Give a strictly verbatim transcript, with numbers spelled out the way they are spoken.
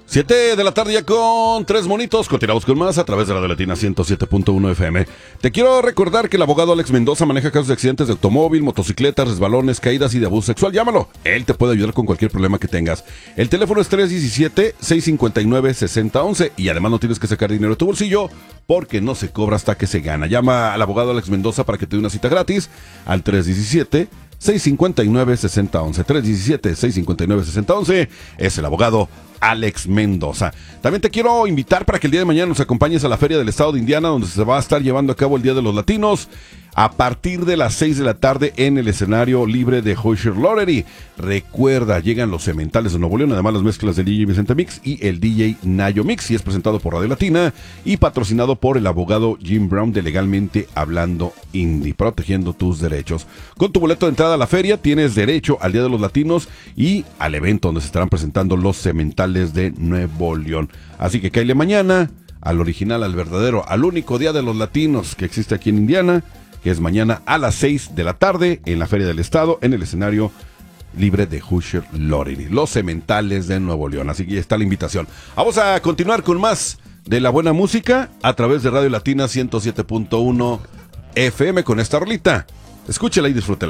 Siete de la tarde ya con tres monitos. Continuamos con más a través de la de Latina ciento siete punto uno F M. Te quiero recordar que el abogado Alex Mendoza maneja casos de accidentes de automóvil, motocicletas, resbalones, caídas y de abuso sexual. Llámalo. Él te puede ayudar con cualquier problema que tengas. El teléfono es tres uno siete, seis cinco nueve, seis cero uno uno y además no tienes que sacar dinero de tu bolsillo porque no se cobra hasta que se gana. Llama al abogado Alex Mendoza para que te dé una cita gratis al tres uno siete, seis cinco nueve, seis cero uno uno. tres uno siete, seis cinco nueve, seis cero uno uno es el abogado Alex Mendoza. También te quiero invitar para que el día de mañana nos acompañes a la Feria del Estado de Indiana, donde se va a estar llevando a cabo el Día de los Latinos a partir de las seis de la tarde en el escenario libre de Hoosier Lottery. Recuerda, llegan los Cementales de Nuevo León, además las mezclas del D J Vicente Mix y el D J Nayo Mix, y es presentado por Radio Latina y patrocinado por el abogado Jim Brown de Legalmente Hablando Indie, protegiendo tus derechos. Con tu boleto de entrada a la feria tienes derecho al Día de los Latinos y al evento donde se estarán presentando los Cementales de Nuevo León. Así que cáele mañana al original, al verdadero, al único Día de los Latinos que existe aquí en Indiana, que es mañana a las seis de la tarde en la Feria del Estado, en el escenario libre de Hoosier Lottery, los Cementales de Nuevo León. Así que ya está la invitación. Vamos a continuar con más de la buena música a través de Radio Latina ciento siete punto uno F M con esta rolita. Escúchela y disfrútela.